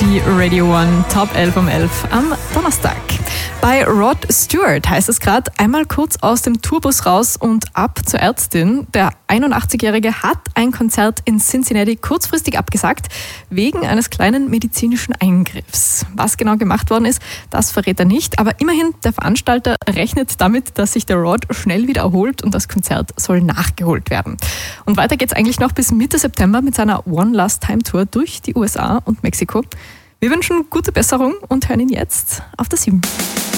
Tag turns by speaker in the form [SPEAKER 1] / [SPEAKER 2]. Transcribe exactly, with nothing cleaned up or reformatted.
[SPEAKER 1] die Radio One Top elf um elf am Donnerstag. Bei Rod Stewart heißt es gerade, einmal kurz aus dem Tourbus raus und ab zur Ärztin. Der einundachtzigjährige hat ein Konzert in Cincinnati kurzfristig abgesagt, wegen eines kleinen medizinischen Eingriffs. Was genau gemacht worden ist, das verrät er nicht. Aber immerhin, der Veranstalter rechnet damit, dass sich der Rod schnell wieder erholt und das Konzert soll nachgeholt werden. Und weiter geht's eigentlich noch bis Mitte September mit seiner One Last Time Tour durch die U S A und Mexiko. Wir wünschen gute Besserung und hören ihn jetzt auf der sieben.